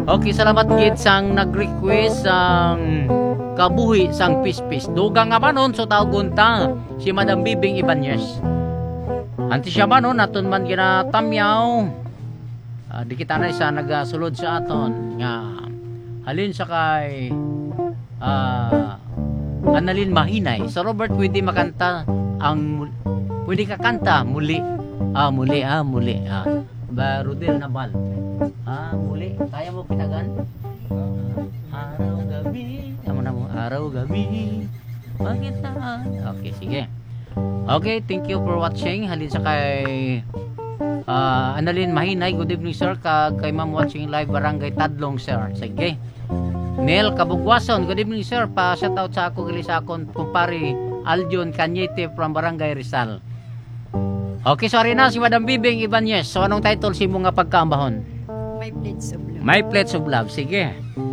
Okay, salamat gid sang nag-request sang kabuhi sang pispis. Dugang nga manon so tawgon ta si Madam Bibing Ibanez. Anti siya manon naton man ginatamyaw. Di kita na isa nagasulod sa aton nga halin sa kay Annalyn Mahinay. So Robert, pwede makanta ang pwede ka kanta muli. Muli. Rodel Nabal. Muli. Kaya mo pinagan? Araw gabi. Araw gabi. Bakit na? Okay, sige. Okay, thank you for watching. Halin sa kay Annalyn Mahinay. Good evening, sir. Kay ma'am watching live Barangay Tadlong, sir. Sige. Nel Kabugwason. Good evening, sir. Pa-shoutout sa ako gali sa akon kumpare Aljon Cañete from Barangay Rizal. Okay, sorry na si Madam Bibing Ibanez. So anong title si mo nga pagkaambahon? My Plates of Love. My Plates of Love. Sige.